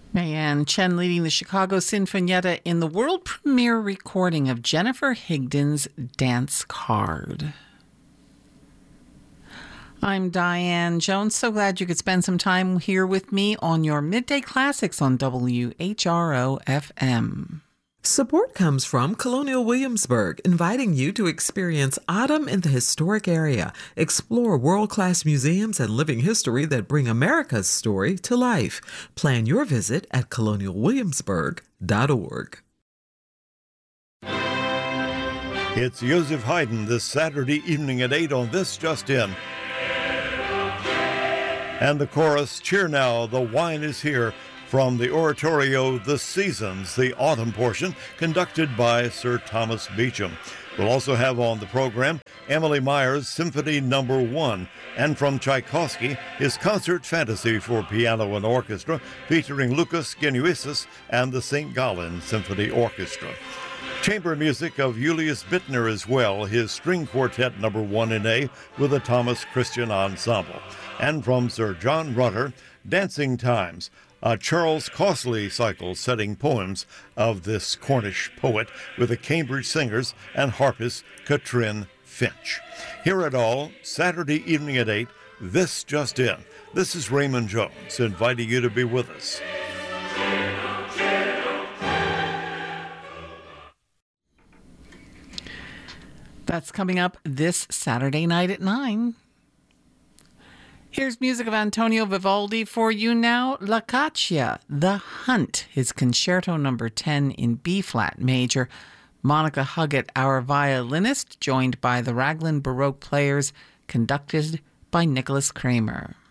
Marianne Chen leading the Chicago Sinfonietta in the world premiere recording of Jennifer Higdon's Dance Card. I'm Diane Jones. So glad you could spend some time here with me on your Midday Classics on WHRO-FM. Support comes from Colonial Williamsburg, inviting you to experience autumn in the historic area. Explore world-class museums and living history that bring America's story to life. Plan your visit at colonialwilliamsburg.org. It's Joseph Haydn this Saturday evening at 8 on This Just In. And the chorus, Cheer Now, the Wine is Here, from the oratorio The Seasons, the autumn portion, conducted by Sir Thomas Beecham. We'll also have on the program Emily Meyer's Symphony No. 1, and from Tchaikovsky, his concert fantasy for piano and orchestra, featuring Lucas Genuisis and the St. Gallen Symphony Orchestra. Chamber music of Julius Bittner as well, his string quartet No. 1 in A with the Thomas Christian Ensemble. And from Sir John Rutter, Dancing Times, a Charles Costley cycle setting poems of this Cornish poet with the Cambridge singers and harpist Katrin Finch. Hear it all Saturday evening at 8, This Just In. This is Raymond Jones inviting you to be with us. That's coming up this Saturday night at 9. Here's music of Antonio Vivaldi for you now. La Caccia, The Hunt, his Concerto No. 10 in B-flat major. Monica Huggett, our violinist, joined by the Raglan Baroque players, conducted by Nicholas Kramer.